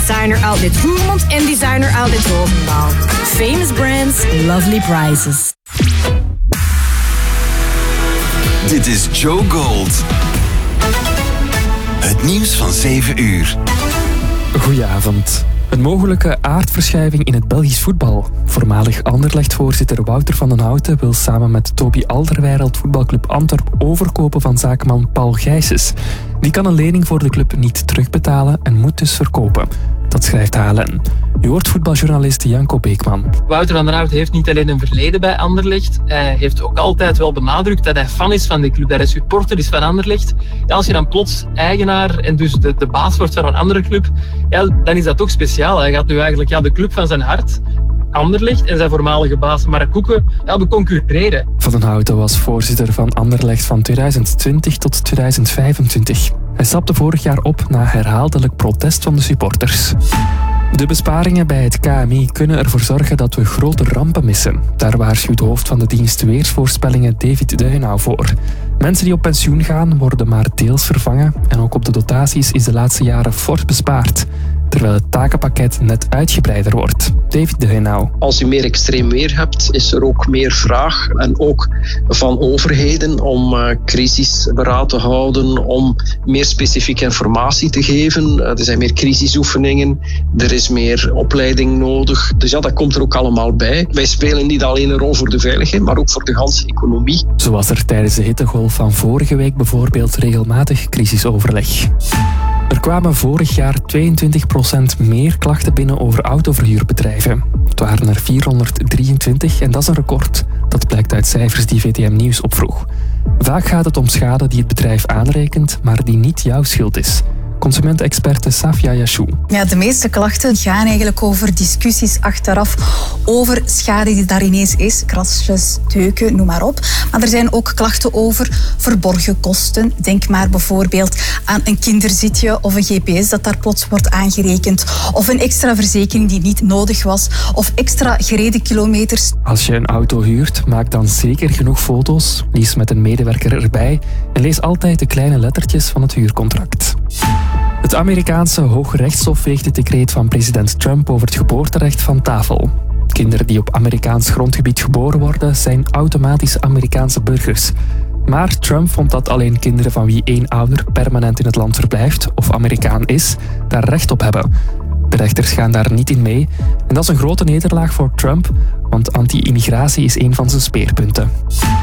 Designer Outlet Roermond en Designer Outlet Roosendaal. Famous brands, lovely prices. Dit is Joe Gold. Het nieuws van 7 uur. Goedenavond. Een mogelijke aardverschuiving in het Belgisch voetbal. Voormalig Anderlecht-voorzitter Wouter van den Houten wil samen met Toby Alderweireld voetbalclub Antwerp overkopen van zakenman Paul Gijsens. Die kan een lening voor de club niet terugbetalen en moet dus verkopen. Dat schrijft HLN. U hoort voetbaljournalist Janko Beekman. Wouter van den Houten heeft niet alleen een verleden bij Anderlecht. Hij heeft ook altijd wel benadrukt dat hij fan is van de club, dat hij supporter is van Anderlecht. Ja, als je dan plots eigenaar en dus de baas wordt van een andere club, ja, dan is dat toch speciaal. Hij gaat nu eigenlijk de club van zijn hart, Anderlecht, en zijn voormalige baas Mark Koeken beconcurreren. Van den Houten was voorzitter van Anderlecht van 2020 tot 2025. Hij stapte vorig jaar op na herhaaldelijk protest van de supporters. De besparingen bij het KMI kunnen ervoor zorgen dat we grote rampen missen. Daar waarschuwt de hoofd van de dienst Weersvoorspellingen David Duinau voor. Mensen die op pensioen gaan worden maar deels vervangen en ook op de dotaties is de laatste jaren fors bespaard. Terwijl het takenpakket net uitgebreider wordt. David Duinau. Als je meer extreem weer hebt, is er ook meer vraag. En ook van overheden om crisisberaad te houden, om meer specifieke informatie te geven. Er zijn meer crisisoefeningen, er is meer opleiding nodig. Dus ja, dat komt er ook allemaal bij. Wij spelen niet alleen een rol voor de veiligheid, maar ook voor de ganse economie. Zo was er tijdens de hittegolf van vorige week bijvoorbeeld regelmatig crisisoverleg. Er kwamen vorig jaar 22% meer klachten binnen over autoverhuurbedrijven. Het waren er 423 en dat is een record. Dat blijkt uit cijfers die VTM Nieuws opvroeg. Vaak gaat het om schade die het bedrijf aanrekent, maar die niet jouw schuld is. Consumentenexperte Safia Yashou. Ja, de meeste klachten gaan eigenlijk over discussies achteraf over schade die daar ineens is. Krasjes, deuken, noem maar op. Maar er zijn ook klachten over verborgen kosten. Denk maar bijvoorbeeld aan een kinderzitje of een GPS dat daar plots wordt aangerekend. Of een extra verzekering die niet nodig was. Of extra gereden kilometers. Als je een auto huurt, maak dan zeker genoeg foto's. Lees met een medewerker erbij. En lees altijd de kleine lettertjes van het huurcontract. Het Amerikaanse Hooggerechtshof veegt het decreet van president Trump over het geboorterecht van tafel. Kinderen die op Amerikaans grondgebied geboren worden, zijn automatisch Amerikaanse burgers. Maar Trump vond dat alleen kinderen van wie één ouder permanent in het land verblijft of Amerikaan is, daar recht op hebben. De rechters gaan daar niet in mee. En dat is een grote nederlaag voor Trump, want anti-immigratie is een van zijn speerpunten.